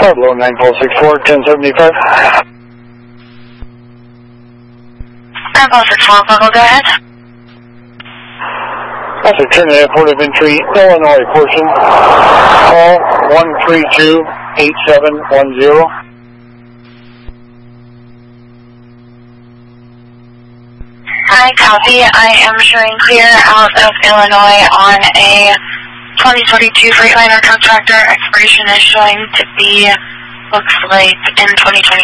Pablo 9464, 1075. 9464, Pablo, go ahead. That's a Trinidad Port of Entry, Illinois portion. Call 132-8710. Hi, copy. I am showing clear out of Illinois on a 2022 Freightliner contractor. Expiration is showing to be, looks like, in 2026.